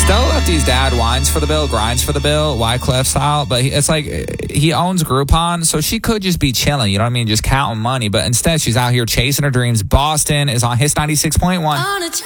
Stella Lefty's dad whines for the bill, grinds for the bill, Wyclef style, but it's like he owns Groupon, so she could just be chilling, you know what I mean, just counting money, but instead she's out here chasing her dreams. Boston is on Hits 96.1.